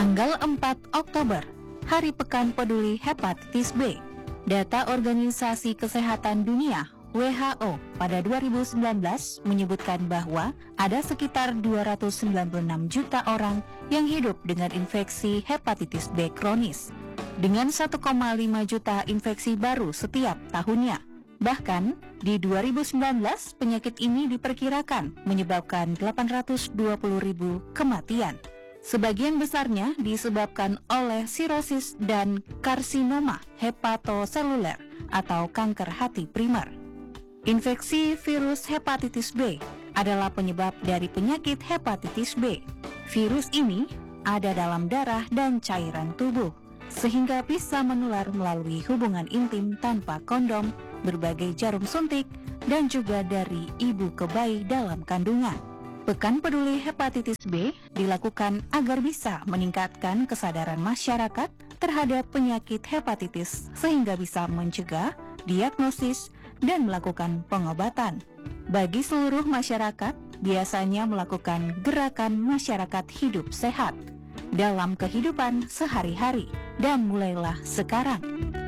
Tanggal 4 Oktober, Hari Pekan Peduli Hepatitis B. Data Organisasi Kesehatan Dunia (WHO) pada 2019 menyebutkan bahwa ada sekitar 296 juta orang yang hidup dengan infeksi hepatitis B kronis, dengan 1,5 juta infeksi baru setiap tahunnya. Bahkan, di 2019 penyakit ini diperkirakan menyebabkan 820.000 kematian. Sebagian besarnya disebabkan oleh sirosis dan karsinoma hepatoseluler atau kanker hati primer. Infeksi virus hepatitis B adalah penyebab dari penyakit hepatitis B. Virus ini ada dalam darah dan cairan tubuh, sehingga bisa menular melalui hubungan intim tanpa kondom, berbagai jarum suntik, dan juga dari ibu ke bayi dalam kandungan. Pekan Peduli Hepatitis B dilakukan agar bisa meningkatkan kesadaran masyarakat terhadap penyakit hepatitis sehingga bisa mencegah, diagnosis, dan melakukan pengobatan. Bagi seluruh masyarakat, biasanya melakukan gerakan masyarakat hidup sehat dalam kehidupan sehari-hari, dan mulailah sekarang.